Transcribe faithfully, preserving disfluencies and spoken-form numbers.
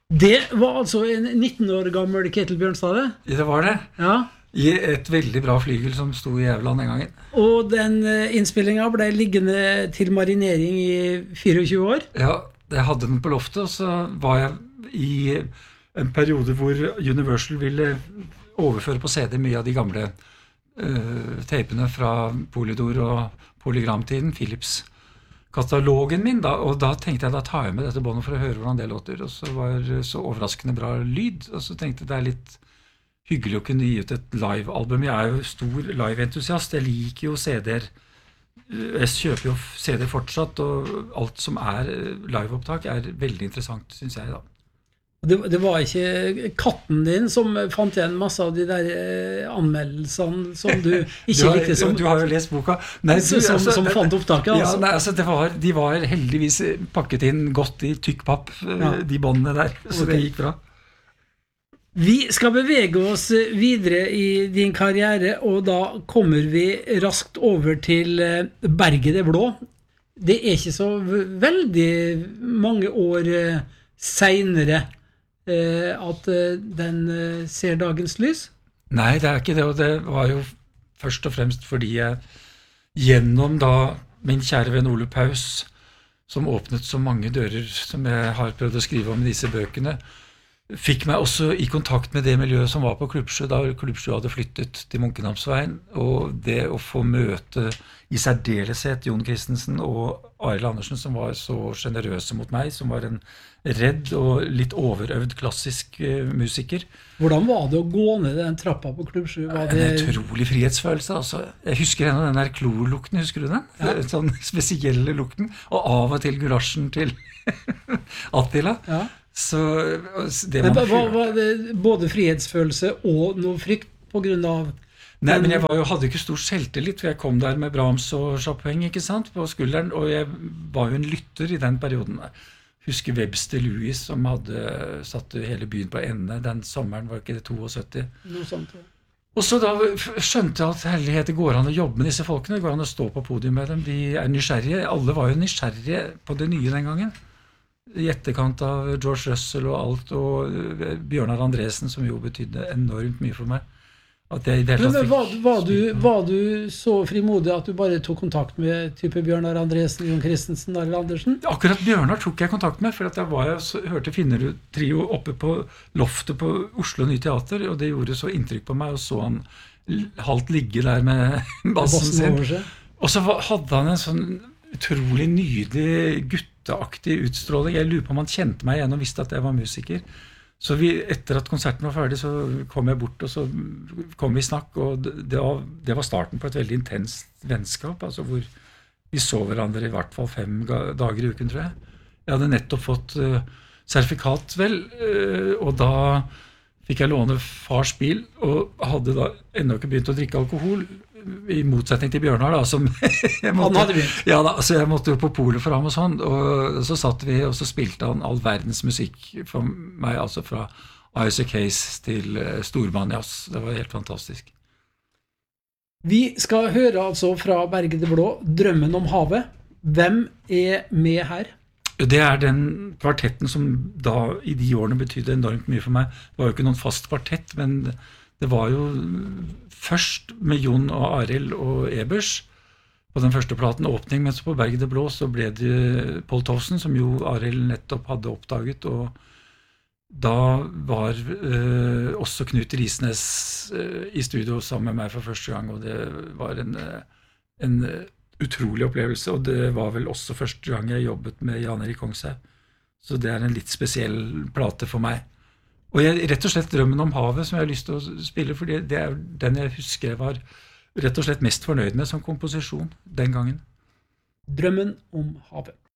Det var altså en nitten år gammel Ketil Bjørnstad. Det var det. Ja. I et veldig bra flygel som sto i Jævland den gangen. Og den innspillingen ble liggende til marinering i tjuefire år. Ja, jeg hadde den på loftet, og så var jeg i en periode hvor Universal ville overføre på C D mye av de gamle uh, tapene fra Polydor og Polygramtiden, Philips katalogen min, da, og da tenkte jeg da tar jeg med dette båndet for å høre hvordan det låter, og så var det så overraskende bra lyd, og så tenkte jeg det er litt hyggelig å kunne gi ut et live-album. Jeg er jo stor live-entusiast, jeg liker jo C D-er, jeg kjøper jo C D-er fortsatt, og alt som er live-opptak er veldig interessant, synes jeg da. Det, det var ikke katten din som fant igjen masse av de der eh, anmeldelsene som du ikke du har, likte som, du har jo lest boka. Nei, du, som, altså, som fant opptaket. Altså. Ja, nei, altså, det var, de var heldigvis pakket inn godt i tykk papp, ja. De båndene der, så okay. Det gikk bra. Vi skal bevege oss videre i din karriere, og da kommer vi raskt over til Berget det Blå. Det er ikke så veldig mange år senere at den ser dagens lys? Nei, det er ikke det, og det var jo først og fremst fordi jeg gjennom da min kjære venn Ole Paus, som åpnet så mange dører som jeg har prøvd å skrive om i disse bøkene, fikk meg også i kontakt med det miljøet som var på Klubbsjø, da Klubbsjø hadde flyttet til Munkenamsveien, og det å få møte i særdeleshet Jon Christensen og Arild Andersen, som var så generøse mot meg, som var en redd og litt overøvd klassisk uh, musiker. Hvordan var det å gå ned den trappa på Klubbsjø? Var det... En utrolig frihetsfølelse, altså. Jeg husker en av den der klorlukten, husker du den? Ja. Sånn spesielle lukten, og av og til gulasjen til Attila. Ja. Så det man var, var det både frihetsfølelse og noe frykt på grunn av Nei, men jeg var jo, hadde ikke stor selvtillit, for jeg kom der med Brahms og Chopin, ikke sant, på skulderen, og jeg var jo en lytter i den perioden. Husker Webster Lewis, som hadde satt hele byen på ende, den sommeren var ikke det syttito. Noe sånt, ja. Og så da skjønte jeg at herlighet, det går an å jobbe med disse folkene, det går an å stå på podium med dem, de er nysgjerrige, alle var jo nysgjerrige på det nye den gangen. I etterkant av George Russell og alt, og Bjørnar Andresen, som jo betydde enormt mye for meg. At jeg, det men, men var, var, du, var du så frimodig at du bare tok kontakt med type Bjørnar Andresen, Jon Christensen eller Andersen? Akkurat Bjørnar tok jeg kontakt med, for at jeg, var, jeg hørte Finnerud Trio oppe på loftet på Oslo Nye Teater, og det gjorde så inntrykk på meg, og så han halvt ligge der med bassen sin. Og så hadde han en sånn utrolig nydelig gutteaktig utstråling. Jeg lurer på om han kjente meg igjen og visste at jeg var musiker. Så vi, etter at konserten var ferdig, så kom jeg bort, og så kom vi i snakk, og det var, det var starten på et veldig intenst vennskap, altså hvor vi så hverandre i hvert fall fem dager i uken, tror jeg. Jeg hadde nettopp fått uh, sertifikat, vel, uh, og da fikk jeg låne fars bil, og hadde da enda ikke begynt å drikke alkohol, i motsetning til Bjørnar da, som jeg måtte, han hadde begynt. Ja da, så jeg måtte jo på polet for ham og sånn, og så satt vi, og så spilte han all verdens musikk for meg, altså fra Isaac Hayes til Stormanjas. Det var helt fantastisk. Vi skal høre altså fra Berget det Blå, Drømmen om havet. Hvem er med her? Det er den kvartetten som da i de årene betydde enormt mye for meg. Det var jo ikke noen fast kvartett, men det var jo først med Jon og Arild og Ebers på den første platen åpning, men så på Berget det Blå så ble det Paul Towson, som jo Arild nettopp hadde oppdaget, og da var eh, også Knut Risnes eh, i studio sammen med meg for første gang, og det var en, en utrolig opplevelse, og det var vel også første gang jeg jobbet med Jan Erik Kongshaug, så det er en litt spesiell plate for meg. Og jeg, rett og slett Drømmen om havet som jeg har lyst til å spille, for det er den jeg husker jeg var rett og slett mest fornøyd med som komposisjon den gangen. Drømmen om havet.